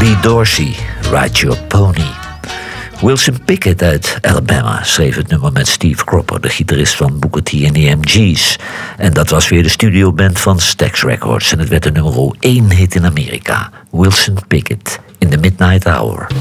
Lee Dorsey, Ride Your Pony. Wilson Pickett uit Alabama schreef het nummer met Steve Cropper, de gitarist van Booker T en de MG's. En dat was weer de studioband van Stax Records. En het werd de nummer 1 hit in Amerika. Wilson Pickett, in the Midnight Hour.